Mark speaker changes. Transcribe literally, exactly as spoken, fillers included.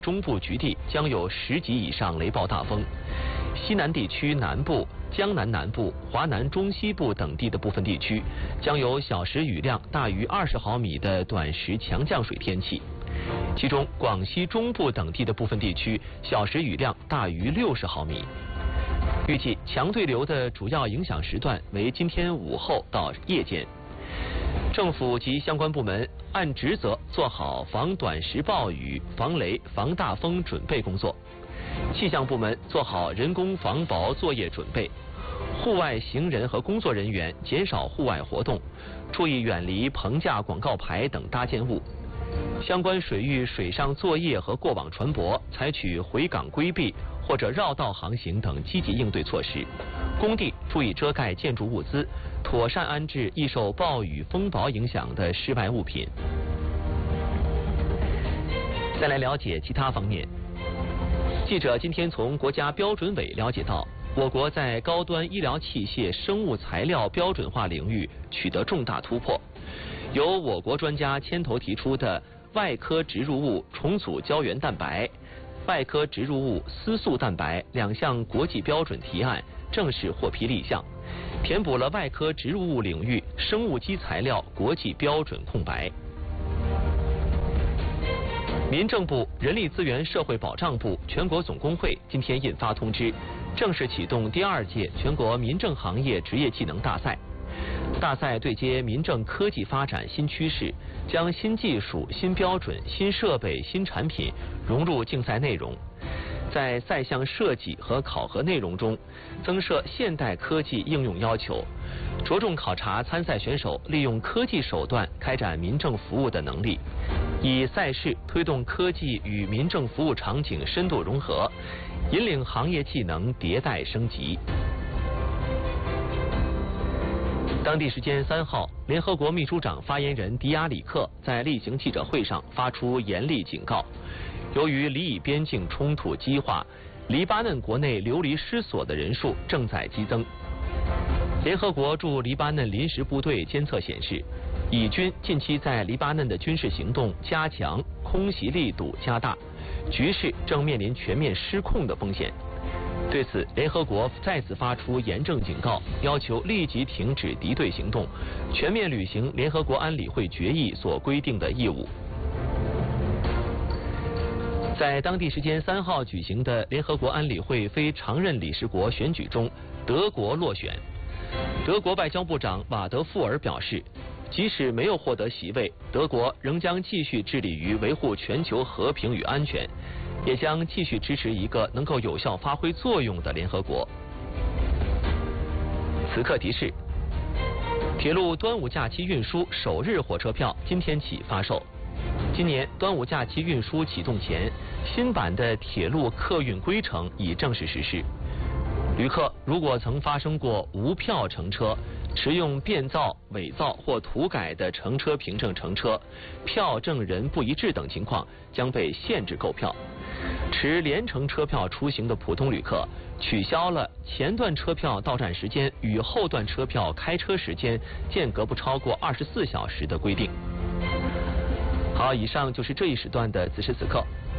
Speaker 1: 中部局地将有十级以上雷暴大风，西南地区南部、江南南部、华南中西部等地的部分地区将有小时雨量大于二十毫米的短时强降水天气，其中广西中部等地的部分地区小时雨量大于六十毫米。预计强对流的主要影响时段为今天午后到夜间。政府及相关部门按职责做好防短时暴雨、防雷、防大风准备工作。气象部门做好人工防雹作业准备。户外行人和工作人员减少户外活动，注意远离棚架、广告牌等搭建物。相关水域水上作业和过往船舶采取回港规避或者绕道航行等积极应对措施。工地注意遮盖建筑物资，妥善安置易受暴雨风雹影响的室外物品。再来了解其他方面。记者今天从国家标准委了解到，我国在高端医疗器械生物材料标准化领域取得重大突破。由我国专家牵头提出的外科植入物重组胶原蛋白、外科植入物丝素蛋白两项国际标准提案正式获批立项，填补了外科植入物领域生物基材料国际标准空白。民政部、人力资源社会保障部、全国总工会今天印发通知，正式启动第二届全国民政行业职业技能大赛。大赛对接民政科技发展新趋势，将新技术、新标准、新设备、新产品融入竞赛内容，在赛项设计和考核内容中增设现代科技应用要求，着重考察参赛选手利用科技手段开展民政服务的能力，以赛事推动科技与民政服务场景深度融合，引领行业技能迭代升级。当地时间三号，联合国秘书长发言人迪亚里克在例行记者会上发出严厉警告，由于黎以边境冲突激化，黎巴嫩国内流离失所的人数正在激增。联合国驻黎巴嫩临时部队监测显示，以军近期在黎巴嫩的军事行动加强，空袭力度加大，局势正面临全面失控的风险。对此，联合国再次发出严正警告，要求立即停止敌对行动，全面履行联合国安理会决议所规定的义务。在当地时间三号举行的联合国安理会非常任理事国选举中，德国落选。德国外交部长瓦德富尔表示，即使没有获得席位，德国仍将继续致力于维护全球和平与安全，也将继续支持一个能够有效发挥作用的联合国。此刻提示：铁路端午假期运输首日火车票今天起发售。今年端午假期运输启动前，新版的铁路客运规程已正式实施。旅客如果曾发生过无票乘车、持用变造、伪造或涂改的乘车凭证乘车、票证人不一致等情况，将被限制购票。持联程车票出行的普通旅客，取消了前段车票到站时间与后段车票开车时间间隔不超过二十四小时的规定。好，以上就是这一时段的此时此刻。